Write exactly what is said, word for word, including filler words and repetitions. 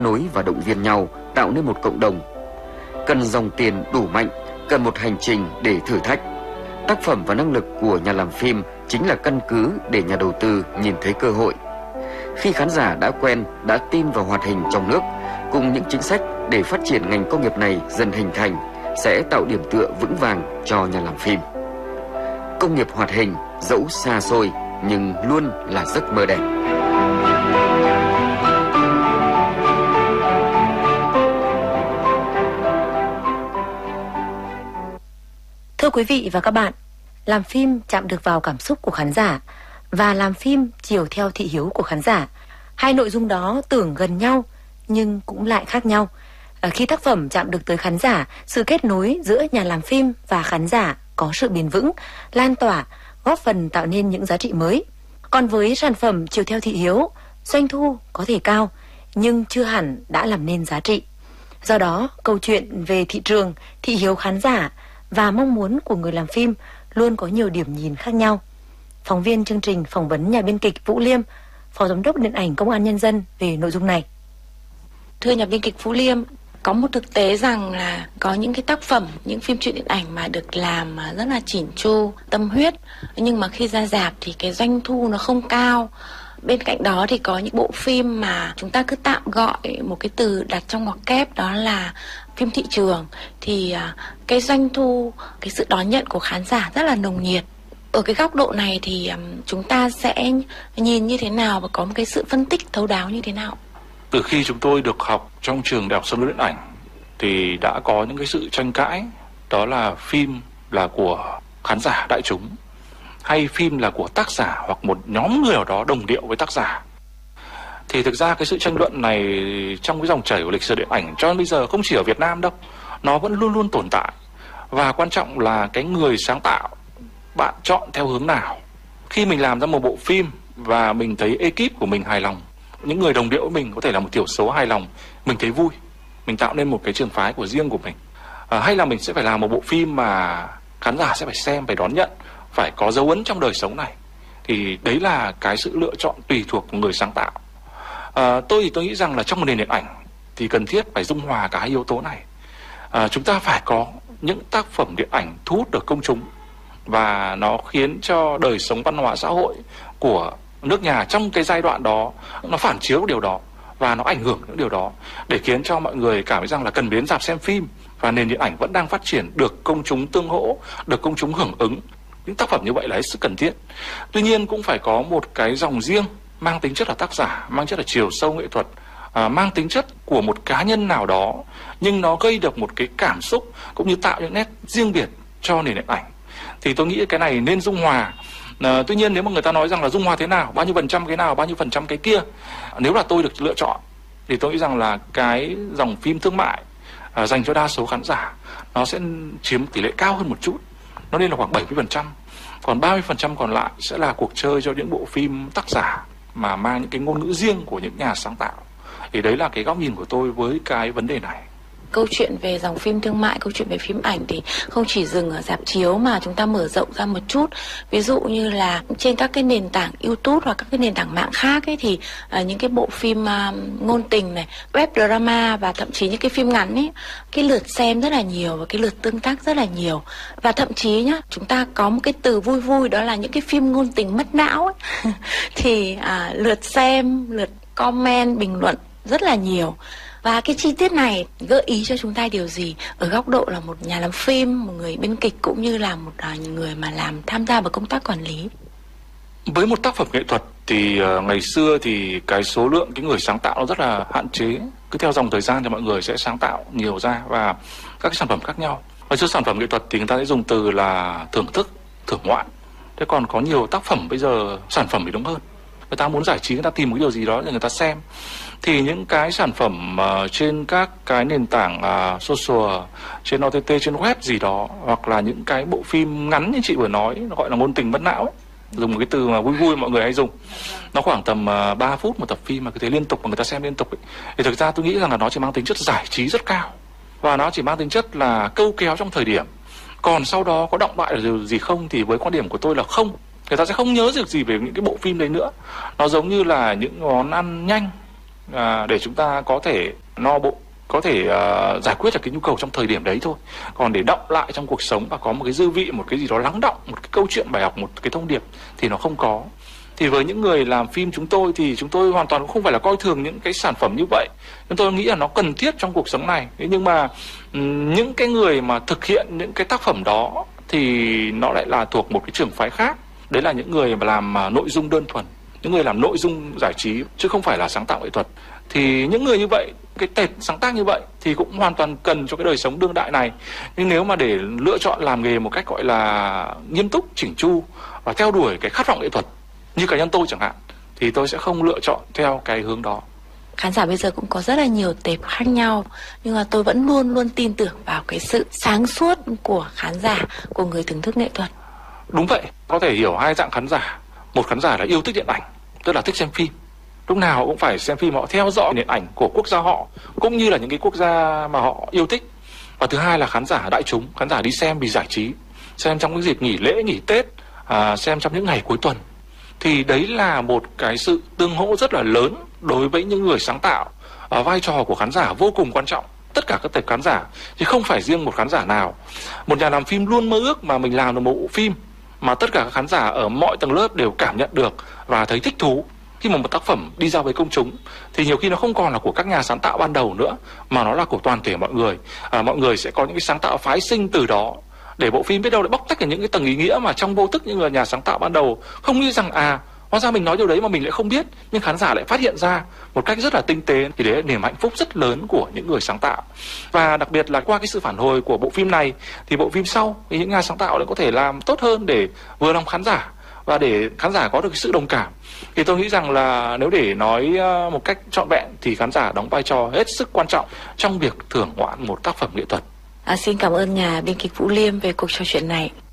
nối và động viên nhau tạo nên một cộng đồng. Cần dòng tiền đủ mạnh, cần một hành trình để thử thách. Tác phẩm và năng lực của nhà làm phim chính là căn cứ để nhà đầu tư nhìn thấy cơ hội. Khi khán giả đã quen, đã tin vào hoạt hình trong nước, cùng những chính sách để phát triển ngành công nghiệp này dần hình thành, sẽ tạo điểm tựa vững vàng cho nhà làm phim. Công nghiệp hoạt hình dẫu xa xôi nhưng luôn là giấc mơ đẹp. Thưa quý vị và các bạn, làm phim chạm được vào cảm xúc của khán giả và làm phim chiều theo thị hiếu của khán giả. Hai nội dung đó tưởng gần nhau nhưng cũng lại khác nhau. À, khi tác phẩm chạm được tới khán giả, sự kết nối giữa nhà làm phim và khán giả có sự bền vững, lan tỏa, góp phần tạo nên những giá trị mới. Còn với sản phẩm chiều theo thị hiếu, doanh thu có thể cao nhưng chưa hẳn đã làm nên giá trị. Do đó, câu chuyện về thị trường, thị hiếu khán giả và mong muốn của người làm phim luôn có nhiều điểm nhìn khác nhau. Phóng viên chương trình phỏng vấn nhà biên kịch Vũ Liêm, Phó Giám đốc Điện ảnh Công an Nhân dân về nội dung này. Thưa nhà biên kịch Vũ Liêm, có một thực tế rằng là có những cái tác phẩm, những phim truyện điện ảnh mà được làm rất là chỉn chu, tâm huyết, nhưng mà khi ra rạp thì cái doanh thu nó không cao. Bên cạnh đó thì có những bộ phim mà chúng ta cứ tạm gọi một cái từ đặt trong ngoặc kép, đó là phim thị trường, thì cái doanh thu, cái sự đón nhận của khán giả rất là nồng nhiệt. Ở cái góc độ này thì chúng ta sẽ nhìn như thế nào và có một cái sự phân tích thấu đáo như thế nào? Từ khi chúng tôi được học trong trường Đại học Sân khấu Điện ảnh thì đã có những cái sự tranh cãi, đó là phim là của khán giả đại chúng hay phim là của tác giả hoặc một nhóm người nào đó đồng điệu với tác giả. Thì thực ra cái sự tranh luận này trong cái dòng chảy của lịch sử điện ảnh cho đến bây giờ không chỉ ở Việt Nam đâu, nó vẫn luôn luôn tồn tại. Và quan trọng là cái người sáng tạo, bạn chọn theo hướng nào. Khi mình làm ra một bộ phim và mình thấy ekip của mình hài lòng, những người đồng điệu với mình có thể là một thiểu số hài lòng, mình thấy vui, mình tạo nên một cái trường phái của riêng của mình. À, hay là mình sẽ phải làm một bộ phim mà khán giả sẽ phải xem, phải đón nhận, phải có dấu ấn trong đời sống này. Thì đấy là cái sự lựa chọn tùy thuộc của người sáng tạo. À, tôi thì tôi nghĩ rằng là trong một nền điện ảnh thì cần thiết phải dung hòa cả hai yếu tố này. À, chúng ta phải có những tác phẩm điện ảnh thu hút được công chúng và nó khiến cho đời sống văn hóa xã hội của nước nhà trong cái giai đoạn đó nó phản chiếu điều đó và nó ảnh hưởng những điều đó để khiến cho mọi người cảm thấy rằng là cần đến rạp xem phim và nền điện ảnh vẫn đang phát triển, được công chúng tương hỗ, được công chúng hưởng ứng. Những tác phẩm như vậy là hết sức cần thiết. Tuy nhiên cũng phải có một cái dòng riêng mang tính chất là tác giả, mang chất là chiều sâu nghệ thuật, à, mang tính chất của một cá nhân nào đó, nhưng nó gây được một cái cảm xúc cũng như tạo những nét riêng biệt cho nền điện ảnh. Thì tôi nghĩ cái này nên dung hòa. À, tuy nhiên nếu mà người ta nói rằng là dung hòa thế nào, bao nhiêu phần trăm cái nào, bao nhiêu phần trăm cái kia, nếu là tôi được lựa chọn thì tôi nghĩ rằng là cái dòng phim thương mại à, dành cho đa số khán giả nó sẽ chiếm tỷ lệ cao hơn một chút, nó nên là khoảng bảy mươi phần trăm. Còn ba mươi phần trăm còn lại sẽ là cuộc chơi cho những bộ phim tác giả mà mang những cái ngôn ngữ riêng của những nhà sáng tạo. Thì đấy là cái góc nhìn của tôi với cái vấn đề này. Câu chuyện về dòng phim thương mại, câu chuyện về phim ảnh thì không chỉ dừng ở rạp chiếu mà chúng ta mở rộng ra một chút. Ví dụ như là trên các cái nền tảng YouTube hoặc các cái nền tảng mạng khác ấy, thì uh, những cái bộ phim uh, ngôn tình này, web drama và thậm chí những cái phim ngắn ấy, cái lượt xem rất là nhiều và cái lượt tương tác rất là nhiều. Và thậm chí nhá, chúng ta có một cái từ vui vui, đó là những cái phim ngôn tình mất não ấy. Thì uh, lượt xem, lượt comment, bình luận rất là nhiều. Và cái chi tiết này gợi ý cho chúng ta điều gì ở góc độ là một nhà làm phim, một người biên kịch cũng như là một uh, người mà làm tham gia vào công tác quản lý? Với một tác phẩm nghệ thuật thì uh, ngày xưa thì cái số lượng cái người sáng tạo nó rất là hạn chế. Cứ theo dòng thời gian thì mọi người sẽ sáng tạo nhiều ra và các cái sản phẩm khác nhau. Và trước sản phẩm nghệ thuật thì người ta sẽ dùng từ là thưởng thức, thưởng ngoạn. Thế còn có nhiều tác phẩm bây giờ sản phẩm thì đúng hơn. Người ta muốn giải trí, người ta tìm một cái điều gì đó để người ta xem. Thì những cái sản phẩm uh, trên các cái nền tảng uh, social, trên o tê tê, trên web gì đó, hoặc là những cái bộ phim ngắn như chị vừa nói, nó gọi là ngôn tình mất não ấy, dùng một cái từ mà vui vui mọi người hay dùng, nó khoảng tầm uh, ba phút một tập phim mà cứ thế liên tục mà người ta xem liên tục ấy. Thì thực ra tôi nghĩ rằng là nó chỉ mang tính chất giải trí rất cao và nó chỉ mang tính chất là câu kéo trong thời điểm. Còn sau đó có động lại là gì không thì với quan điểm của tôi là không. Người ta sẽ không nhớ được gì về những cái bộ phim đấy nữa. Nó giống như là những món ăn nhanh, à, để chúng ta có thể no bụng, có thể uh, giải quyết được cái nhu cầu trong thời điểm đấy thôi. Còn để đọng lại trong cuộc sống và có một cái dư vị, một cái gì đó lắng đọng, một cái câu chuyện bài học, một cái thông điệp thì nó không có. Thì với những người làm phim chúng tôi thì chúng tôi hoàn toàn cũng không phải là coi thường những cái sản phẩm như vậy. Chúng tôi nghĩ là nó cần thiết trong cuộc sống này. Thế nhưng mà um, những cái người mà thực hiện những cái tác phẩm đó thì nó lại là thuộc một cái trường phái khác. Đấy là những người mà làm uh, nội dung đơn thuần, những người làm nội dung giải trí chứ không phải là sáng tạo nghệ thuật. Thì những người như vậy, cái tệp sáng tác như vậy thì cũng hoàn toàn cần cho cái đời sống đương đại này. Nhưng nếu mà để lựa chọn làm nghề một cách gọi là nghiêm túc, chỉnh chu và theo đuổi cái khát vọng nghệ thuật như cá nhân tôi chẳng hạn, thì tôi sẽ không lựa chọn theo cái hướng đó. Khán giả bây giờ cũng có rất là nhiều tệp khác nhau, nhưng mà tôi vẫn luôn luôn tin tưởng vào cái sự sáng suốt của khán giả, của người thưởng thức nghệ thuật. Đúng vậy, có thể hiểu hai dạng khán giả. Một khán giả là yêu thích điện ảnh, tức là thích xem phim, lúc nào họ cũng phải xem phim, họ theo dõi điện ảnh của quốc gia họ cũng như là những cái quốc gia mà họ yêu thích. Và thứ hai là khán giả đại chúng, khán giả đi xem vì giải trí, xem trong cái dịp nghỉ lễ, nghỉ Tết, à, xem trong những ngày cuối tuần. Thì đấy là một cái sự tương hỗ rất là lớn đối với những người sáng tạo. À, vai trò của khán giả vô cùng quan trọng, tất cả các tệp khán giả chứ không phải riêng một khán giả nào. Một nhà làm phim luôn mơ ước mà mình làm được một bộ phim mà tất cả các khán giả ở mọi tầng lớp đều cảm nhận được và thấy thích thú. Khi mà một tác phẩm đi ra với công chúng thì nhiều khi nó không còn là của các nhà sáng tạo ban đầu nữa, mà nó là của toàn thể mọi người. À, mọi người sẽ có những cái sáng tạo phái sinh từ đó, để bộ phim biết đâu lại bóc tách được những cái tầng ý nghĩa mà trong vô thức những người nhà sáng tạo ban đầu không nghĩ rằng à hóa ra mình nói điều đấy mà mình lại không biết, nhưng khán giả lại phát hiện ra một cách rất là tinh tế. Thì đấy là niềm hạnh phúc rất lớn của những người sáng tạo. Và đặc biệt là qua cái sự phản hồi của bộ phim này thì bộ phim sau thì những nhà sáng tạo lại có thể làm tốt hơn để vừa lòng khán giả và để khán giả có được cái sự đồng cảm. Thì tôi nghĩ rằng là nếu để nói một cách trọn vẹn thì khán giả đóng vai trò hết sức quan trọng trong việc thưởng ngoạn một tác phẩm nghệ thuật. À, xin cảm ơn nhà biên kịch Vũ Liêm về cuộc trò chuyện này.